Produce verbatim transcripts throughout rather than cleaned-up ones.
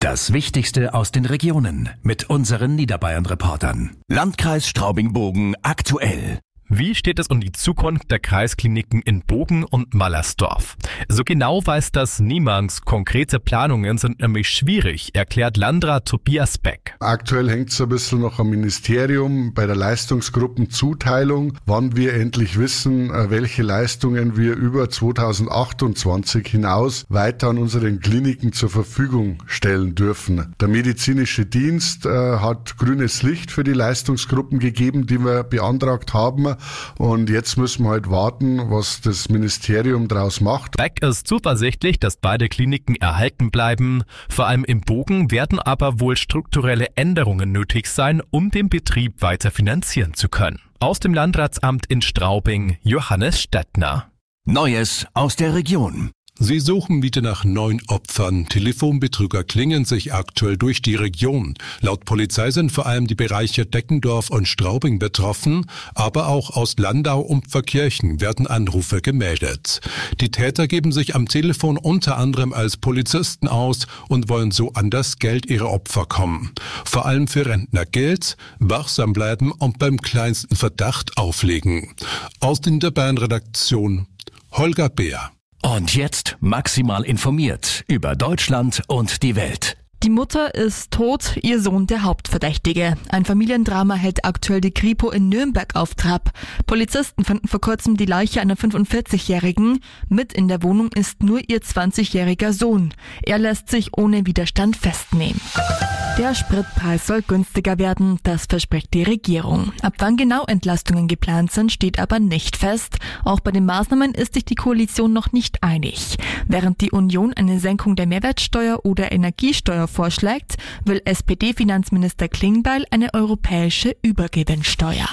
Das Wichtigste aus den Regionen mit unseren Niederbayern-Reportern. Landkreis Straubing-Bogen aktuell. Wie steht es um die Zukunft der Kreiskliniken in Bogen und Mallersdorf? So genau weiß das niemand. Konkrete Planungen sind nämlich schwierig, erklärt Landrat Tobias Beck. Aktuell hängt es ein bisschen noch am Ministerium bei der Leistungsgruppenzuteilung, wann wir endlich wissen, welche Leistungen wir über zweitausendachtundzwanzig hinaus weiter an unseren Kliniken zur Verfügung stellen dürfen. Der medizinische Dienst äh, hat grünes Licht für die Leistungsgruppen gegeben, die wir beantragt haben. Und jetzt müssen wir halt warten, was das Ministerium daraus macht. Beck ist zuversichtlich, dass beide Kliniken erhalten bleiben. Vor allem im Bogen werden aber wohl strukturelle Änderungen nötig sein, um den Betrieb weiter finanzieren zu können. Aus dem Landratsamt in Straubing, Johannes Stettner. Neues aus der Region. Sie suchen wieder nach neuen Opfern. Telefonbetrüger klingen sich aktuell durch die Region. Laut Polizei sind vor allem die Bereiche Deckendorf und Straubing betroffen, aber auch aus Landau und Pfarrkirchen werden Anrufe gemeldet. Die Täter geben sich am Telefon unter anderem als Polizisten aus und wollen so an das Geld ihrer Opfer kommen. Vor allem für Rentner gilt: wachsam bleiben und beim kleinsten Verdacht auflegen. Aus der Niederbayern-Redaktion Holger Beer. Und jetzt maximal informiert über Deutschland und die Welt. Die Mutter ist tot, ihr Sohn der Hauptverdächtige. Ein Familiendrama hält aktuell die Kripo in Nürnberg auf Trab. Polizisten fanden vor kurzem die Leiche einer fünfundvierzigjährigen. Mit in der Wohnung ist nur ihr zwanzigjähriger Sohn. Er lässt sich ohne Widerstand festnehmen. Der Spritpreis soll günstiger werden, das verspricht die Regierung. Ab wann genau Entlastungen geplant sind, steht aber nicht fest. Auch bei den Maßnahmen ist sich die Koalition noch nicht einig. Während die Union eine Senkung der Mehrwertsteuer oder Energiesteuer vorschlägt, will S P D-Finanzminister Klingbeil eine europäische Übergewinnsteuer.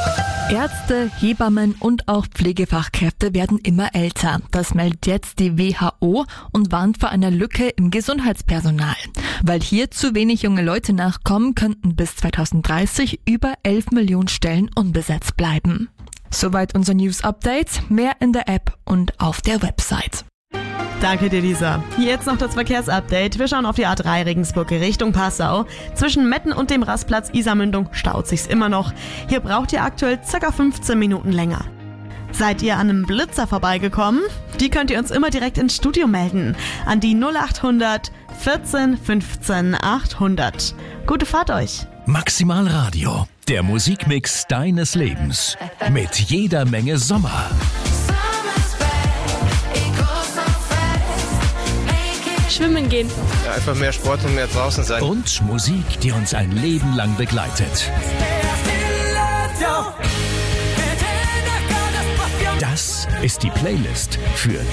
Ärzte, Hebammen und auch Pflegefachkräfte werden immer älter. Das meldet jetzt die W H O und warnt vor einer Lücke im Gesundheitspersonal. Weil hier zu wenig junge Leute nachkommen, könnten bis zweitausenddreißig über elf Millionen Stellen unbesetzt bleiben. Soweit unser News-Update. Mehr in der App und auf der Website. Danke dir, Lisa. Jetzt noch das Verkehrsupdate. Wir schauen auf die A drei Regensburg Richtung Passau. Zwischen Metten und dem Rastplatz Isarmündung staut sich's immer noch. Hier braucht ihr aktuell ca. fünfzehn Minuten länger. Seid ihr an einem Blitzer vorbeigekommen? Die könnt ihr uns immer direkt ins Studio melden. An die null achthundert vierzehn fünfzehn achthundert. Gute Fahrt euch. Maximal Radio, der Musikmix deines Lebens. Mit jeder Menge Sommer. Schwimmen gehen. Ja, einfach mehr Sport und mehr draußen sein. Und Musik, die uns ein Leben lang begleitet. Das ist die Playlist für